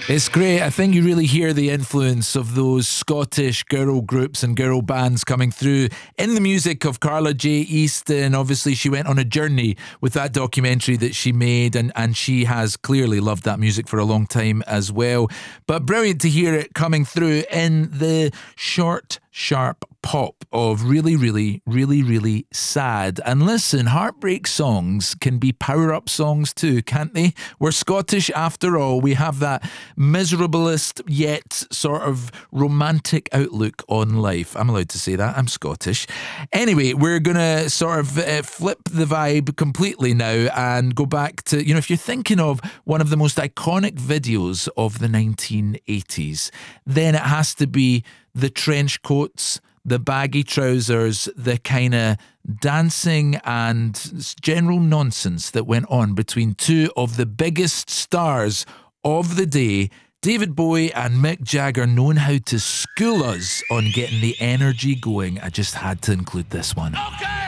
It's great. I think you really hear the influence of those Scottish girl groups and girl bands coming through in the music of Carla J. Easton. Obviously, she went on a journey with that documentary that she made, and she has clearly loved that music for a long time as well. But brilliant to hear it coming through in the short, sharp pop of really, really, really, really sad. And listen, heartbreak songs can be power-up songs too, can't they? We're Scottish after all. We have that miserablest yet sort of romantic outlook on life. I'm allowed to say that. I'm Scottish. Anyway, we're going to sort of flip the vibe completely now and go back to, you know, if you're thinking of one of the most iconic videos of the 1980s, then it has to be the trench coats, the baggy trousers, the kind of dancing and general nonsense that went on between two of the biggest stars of the day, David Bowie and Mick Jagger, knowing how to school us on getting the energy going. I just had to include this one. Okay.